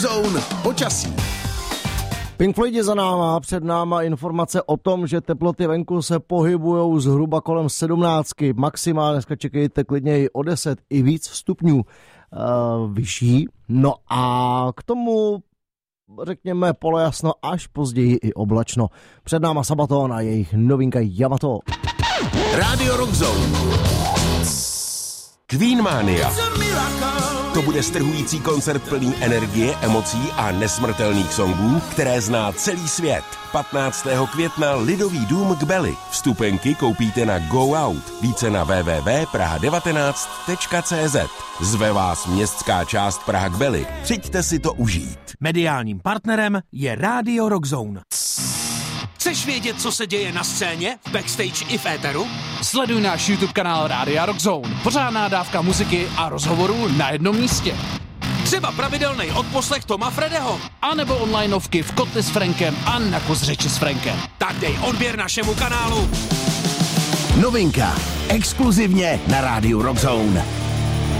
Rockzone počasí. Pink Floyd je za náma, před náma informace o tom, že teploty venku se pohybujou zhruba kolem 17, maximálně dneska čekejte klidně i o 10 i víc stupňů vyšší. No a k tomu řekněme polojasno, až později i oblačno. Před náma Sabaton a jejich novinka Yamato. Radio Rockzone. Queen Mania. To bude strhující koncert plný energie, emocí a nesmrtelných songů, které zná celý svět. 15. května Lidový dům k Beli. Vstupenky koupíte na Go Out. Více na www.praha19.cz. Zve vás městská část Praha k Beli. Přijďte si to užít. Mediálním partnerem je Radio Rockzone. Chceš vědět, co se děje na scéně, backstage i v éteru? Sleduj náš YouTube kanál Rádia Rockzone. Pořádná dávka muziky a rozhovorů na jednom místě. Třeba pravidelný odposlech Toma Fredeho. A nebo onlineovky v Kotli s Frankem a na Kus řeči s Frankem. Tak dej odběr našemu kanálu. Novinka. Exkluzivně na Rádiu Rockzone.